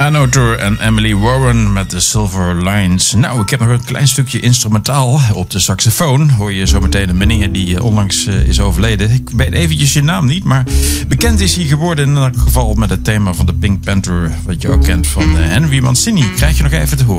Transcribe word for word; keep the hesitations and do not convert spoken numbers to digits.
Piano Tour en Emily Warren met de Silver Lines. Nou, ik heb nog een klein stukje instrumentaal op de saxofoon. Hoor je zometeen een meneer die onlangs uh, is overleden. Ik weet eventjes je naam niet, maar bekend is hij geworden in elk geval met het thema van de Pink Panther, wat je ook kent van uh, Henry Mancini. Krijg je nog even te horen.